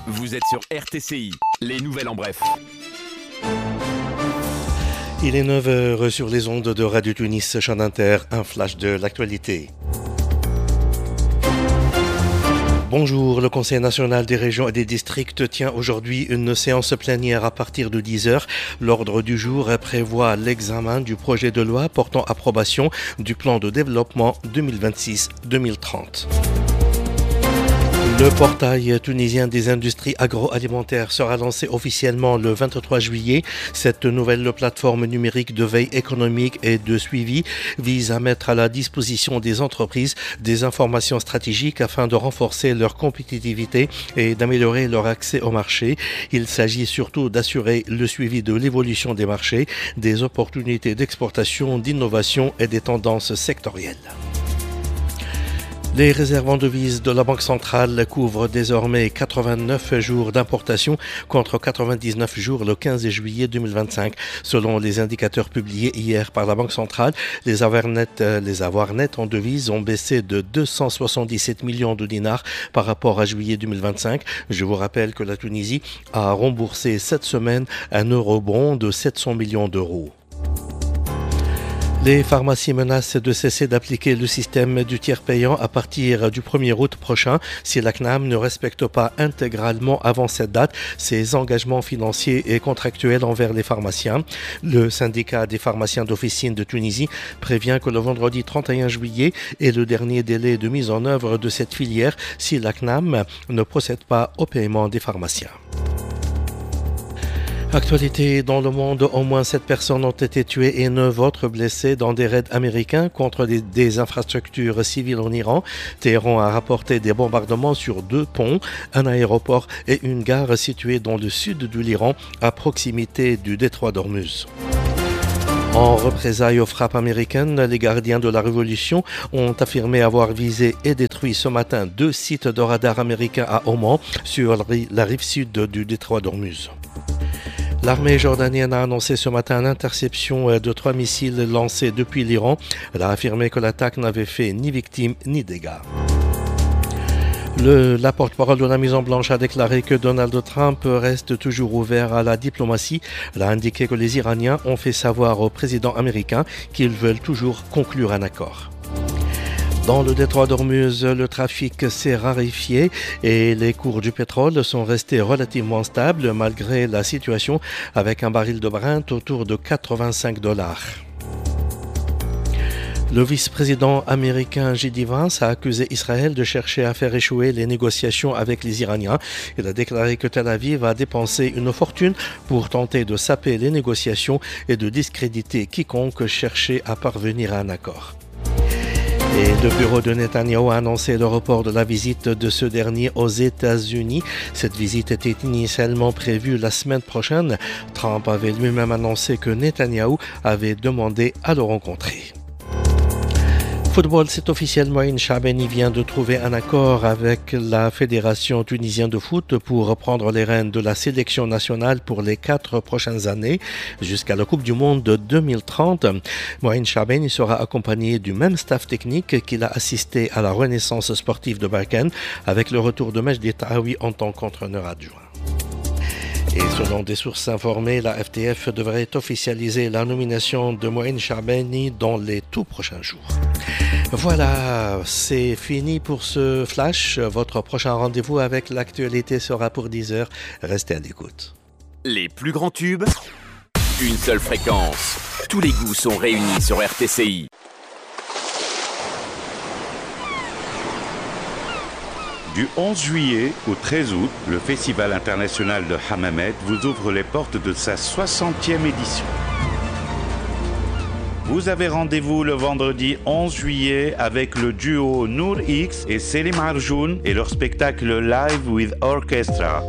Vous êtes sur RTCI, les nouvelles en bref. Il est 9h sur les ondes de Radio Tunis, Chaîne Inter, un flash de l'actualité. Bonjour, le Conseil national des régions et des districts tient aujourd'hui une séance plénière à partir de 10h. L'ordre du jour prévoit l'examen du projet de loi portant approbation du plan de développement 2026-2030. Le portail tunisien des industries agroalimentaires sera lancé officiellement le 23 juillet. Cette nouvelle plateforme numérique de veille économique et de suivi vise à mettre à la disposition des entreprises des informations stratégiques afin de renforcer leur compétitivité et d'améliorer leur accès au marché. Il s'agit surtout d'assurer le suivi de l'évolution des marchés, des opportunités d'exportation, d'innovation et des tendances sectorielles. Les réserves en devises de la Banque centrale couvrent désormais 89 jours d'importation contre 99 jours le 15 juillet 2025. Selon les indicateurs publiés hier par la Banque centrale, les avoirs nets en devises ont baissé de 277 millions de dinars par rapport à juillet 2025. Je vous rappelle que la Tunisie a remboursé cette semaine un eurobond de 700 millions d'euros. Les pharmacies menacent de cesser d'appliquer le système du tiers payant à partir du 1er août prochain si la CNAM ne respecte pas intégralement avant cette date ses engagements financiers et contractuels envers les pharmaciens. Le syndicat des pharmaciens d'officine de Tunisie prévient que le vendredi 31 juillet est le dernier délai de mise en œuvre de cette filière si la CNAM ne procède pas au paiement des pharmaciens. Actualité dans le monde, au moins 7 personnes ont été tuées et 9 autres blessées dans des raids américains contre des infrastructures civiles en Iran. Téhéran a rapporté des bombardements sur 2 ponts, un aéroport et une gare située dans le sud de l'Iran, à proximité du détroit d'Ormuz. En représailles aux frappes américaines, les gardiens de la Révolution ont affirmé avoir visé et détruit ce matin 2 sites de radar américains à Oman, sur la rive sud du détroit d'Ormuz. L'armée jordanienne a annoncé ce matin l'interception de 3 missiles lancés depuis l'Iran. Elle a affirmé que l'attaque n'avait fait ni victimes ni dégâts. La porte-parole de la Maison-Blanche a déclaré que Donald Trump reste toujours ouvert à la diplomatie. Elle a indiqué que les Iraniens ont fait savoir au président américain qu'ils veulent toujours conclure un accord. Dans le détroit d'Ormuz, le trafic s'est raréfié et les cours du pétrole sont restés relativement stables malgré la situation avec un baril de Brent autour de $85. Le vice-président américain J.D. Vance a accusé Israël de chercher à faire échouer les négociations avec les Iraniens. Il a déclaré que Tel Aviv a dépensé une fortune pour tenter de saper les négociations et de discréditer quiconque cherchait à parvenir à un accord. Et le bureau de Netanyahou a annoncé le report de la visite de ce dernier aux États-Unis. Cette visite était initialement prévue la semaine prochaine. Trump avait lui-même annoncé que Netanyahou avait demandé à le rencontrer. Football, c'est officiel, Mouin Chabeni vient de trouver un accord avec la Fédération tunisienne de foot pour reprendre les rênes de la sélection nationale pour les 4 prochaines années jusqu'à la Coupe du Monde de 2030. Mouin Chabeni sera accompagné du même staff technique qu'il a assisté à la renaissance sportive de Barkhane avec le retour de Majdi Tahawi en tant qu'entraîneur adjoint. Et selon des sources informées, la FTF devrait officialiser la nomination de Mouin Chabeni dans les tout prochains jours. Voilà, c'est fini pour ce flash. Votre prochain rendez-vous avec l'actualité sera pour 10h. Restez à l'écoute. Les plus grands tubes, une seule fréquence. Tous les goûts sont réunis sur RTCI. Du 11 juillet au 13 août, le Festival international de Hammamet vous ouvre les portes de sa 60e édition. Vous avez rendez-vous le vendredi 11 juillet avec le duo Nour X et Selim Arjoun et leur spectacle Live with Orchestra.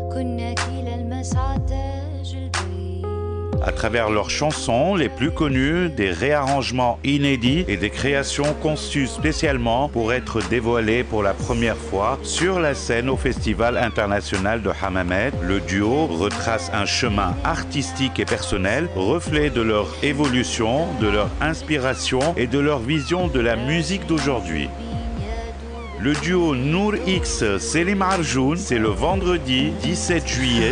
À travers leurs chansons les plus connues, des réarrangements inédits et des créations conçues spécialement pour être dévoilées pour la première fois sur la scène au Festival international de Hammamet, le duo retrace un chemin artistique et personnel, reflet de leur évolution, de leur inspiration et de leur vision de la musique d'aujourd'hui. Le duo Nour X Selim Arjoun, c'est le vendredi 17 juillet.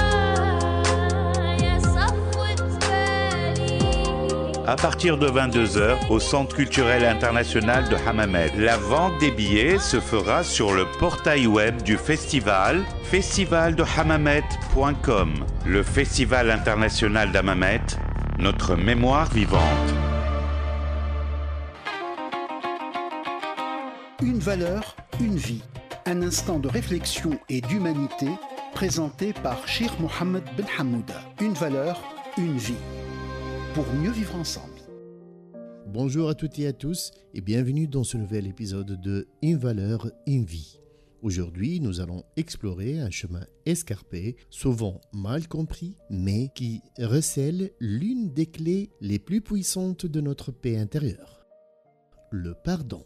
À partir de 22h au Centre culturel international de Hammamet. La vente des billets se fera sur le portail web du festival, festivaldehammamet.com. Le Festival international d'Hammamet, notre mémoire vivante. Une valeur, une vie. Un instant de réflexion et d'humanité présenté par Cheikh Mohammed Ben Hamouda. Une valeur, une vie. Pour mieux vivre ensemble. Bonjour à toutes et à tous et bienvenue dans ce nouvel épisode de Une valeur, une vie. Aujourd'hui, nous allons explorer un chemin escarpé, souvent mal compris, mais qui recèle l'une des clés les plus puissantes de notre paix intérieure. Le pardon.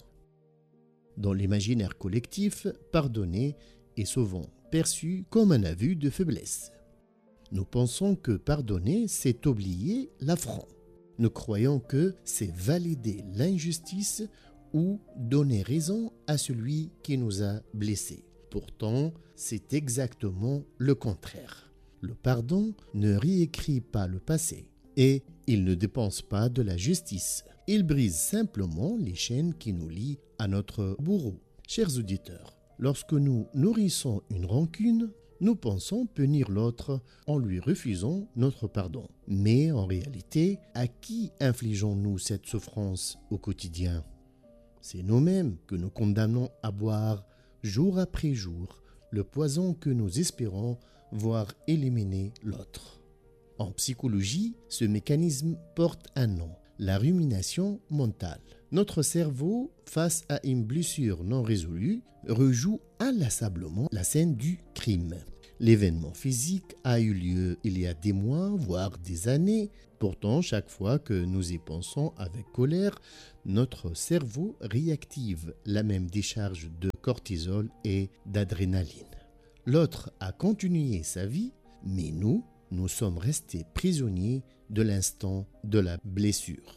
Dans l'imaginaire collectif, pardonner est souvent perçu comme un aveu de faiblesse. Nous pensons que pardonner, c'est oublier l'affront. Nous croyons que c'est valider l'injustice ou donner raison à celui qui nous a blessés. Pourtant, c'est exactement le contraire. Le pardon ne réécrit pas le passé et il ne dépense pas de la justice. Il brise simplement les chaînes qui nous lient à notre bourreau. Chers auditeurs, lorsque nous nourrissons une rancune, nous pensons punir l'autre en lui refusant notre pardon. Mais en réalité, à qui infligeons-nous cette souffrance au quotidien ? C'est nous-mêmes que nous condamnons à boire jour après jour le poison que nous espérons voir éliminer l'autre. En psychologie, ce mécanisme porte un nom, la rumination mentale. Notre cerveau, face à une blessure non résolue, rejoue inlassablement la scène du crime. L'événement physique a eu lieu il y a des mois, voire des années. Pourtant, chaque fois que nous y pensons avec colère, notre cerveau réactive la même décharge de cortisol et d'adrénaline. L'autre a continué sa vie, mais nous sommes restés prisonniers de l'instant de la blessure.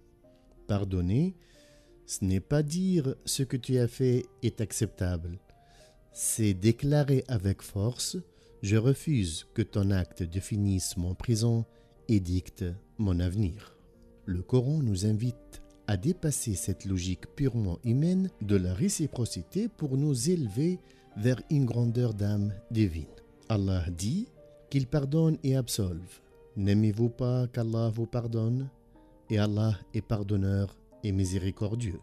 Pardonner, ce n'est pas dire ce que tu as fait est acceptable. C'est déclarer avec force « Je refuse que ton acte définisse mon présent et dicte mon avenir ». Le Coran nous invite à dépasser cette logique purement humaine de la réciprocité pour nous élever vers une grandeur d'âme divine. Allah dit qu'il pardonne et absolve. N'aimez-vous pas qu'Allah vous pardonne? Et Allah est pardonneur et miséricordieux.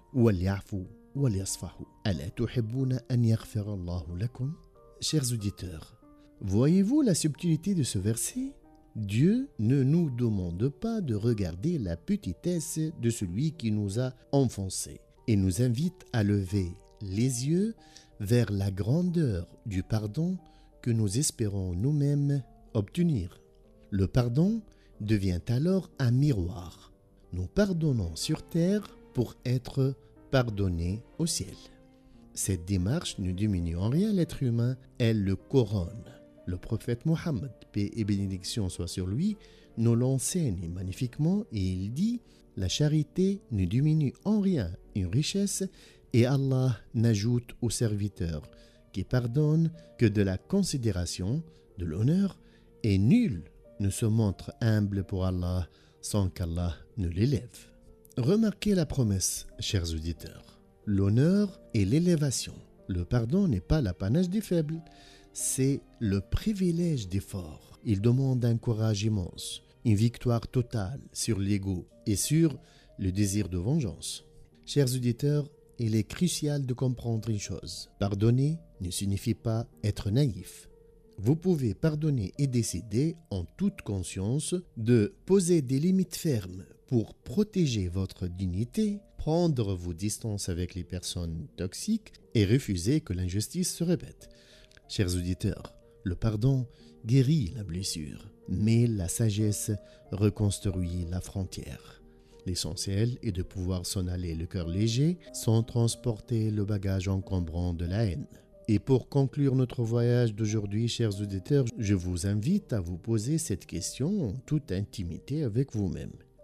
Chers auditeurs, voyez-vous la subtilité de ce verset? Dieu ne nous demande pas de regarder la petitesse de celui qui nous a enfoncés et nous invite à lever les yeux vers la grandeur du pardon que nous espérons nous-mêmes obtenir. Le pardon devient alors un miroir. Nous pardonnons sur terre pour être pardonnés au ciel. Cette démarche ne diminue en rien l'être humain, elle le couronne. Le prophète Mohammed, paix et bénédiction soient sur lui, nous l'enseigne magnifiquement et il dit « La charité ne diminue en rien une richesse et Allah n'ajoute au serviteur qui pardonne que de la considération, de l'honneur et nul ne se montre humble pour Allah sans qu'Allah ne l'élève. » Remarquez la promesse, chers auditeurs. L'honneur et l'élévation. Le pardon n'est pas l'apanage des faibles, c'est le privilège des forts. Il demande un courage immense, une victoire totale sur l'ego et sur le désir de vengeance. Chers auditeurs, il est crucial de comprendre une chose. Pardonner ne signifie pas être naïf. Vous pouvez pardonner et décider en toute conscience de poser des limites fermes pour protéger votre dignité, prendre vos distances avec les personnes toxiques et refuser que l'injustice se répète. Chers auditeurs, le pardon guérit la blessure, mais la sagesse reconstruit la frontière. L'essentiel est de pouvoir s'en aller le cœur léger sans transporter le bagage encombrant de la haine. Et pour conclure notre voyage d'aujourd'hui, chers auditeurs, je vous invite à vous poser cette question en toute intimité avec vous-même.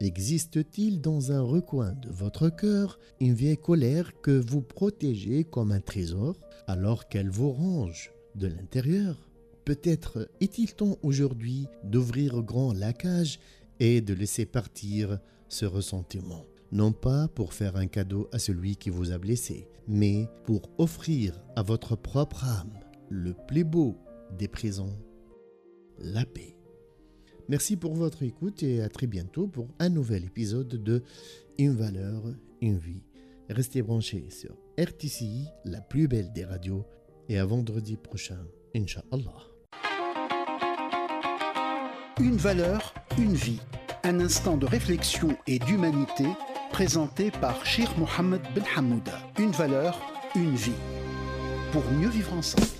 Existe-t-il dans un recoin de votre cœur une vieille colère que vous protégez comme un trésor alors qu'elle vous ronge de l'intérieur? Peut-être est-il temps aujourd'hui d'ouvrir grand la cage et de laisser partir ce ressentiment. Non pas pour faire un cadeau à celui qui vous a blessé, mais pour offrir à votre propre âme le plus beau des présents, la paix. Merci pour votre écoute et à très bientôt pour un nouvel épisode de Une valeur, une vie. Restez branchés sur RTCI, la plus belle des radios, et à vendredi prochain, Inch'Allah. Une valeur, une vie. Un instant de réflexion et d'humanité présenté par Cheikh Mohammed Ben Hamouda. Une valeur, une vie. Pour mieux vivre ensemble.